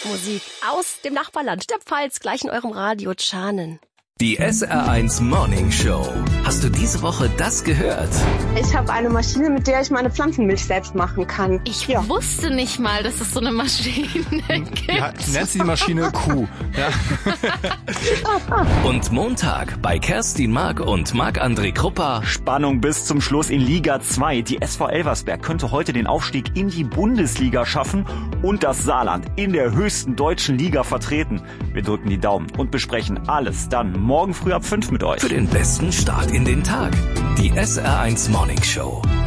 Musik aus dem Nachbarland, der Pfalz, gleich in eurem Radio Tschannen. Die SR1 Morning Show. Hast du diese Woche das gehört? Ich habe eine Maschine, mit der ich meine Pflanzenmilch selbst machen kann. Ich wusste nicht mal, dass es so eine Maschine gibt. Ja, nennt sie die Maschine Kuh. Ja. Und Montag bei Kerstin Mark und Marc-André Kruppa. Spannung bis zum Schluss in Liga 2. Die SV Elversberg könnte heute den Aufstieg in die Bundesliga schaffen und das Saarland in der höchsten deutschen Liga vertreten. Wir drücken die Daumen und besprechen alles dann morgen früh ab 5 mit euch. Für den besten Start in den Tag. Die SR1 Morning Show.